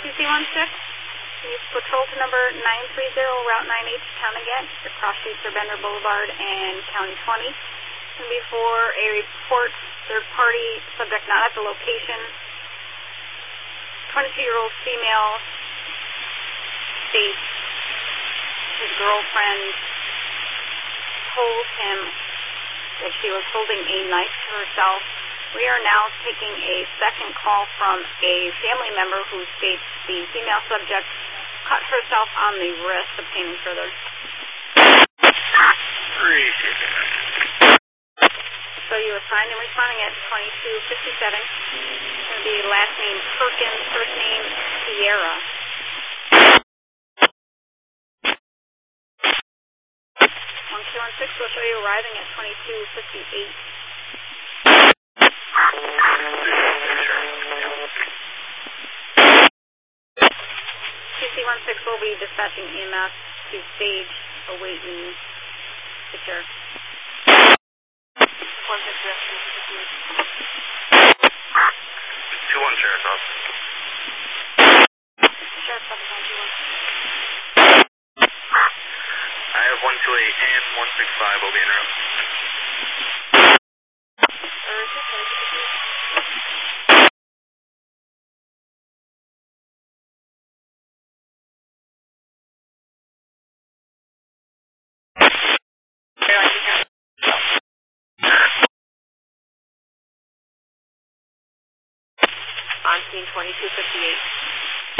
QC16, use patrol to number 930, Route 98 to Town again. Your cross streets are Bender Boulevard and County 20. And before a report, third party, subject not at the location, 22-year-old female states his girlfriend told him that she was holding a knife to herself. We are now taking a second call from a family member who states the female subject cut herself on the wrist, obtaining further. So you assigned and responding at 2257. It's going to be last name Perkins, first name Sierra. 1216 will show you arriving at 2258. QC16 will be dispatching EMS to stage, awaiting picture. 2-1 Sheriff's Office. Sheriff's Office on 2-1. I have 128 and 165 will be en route. On scene 2258.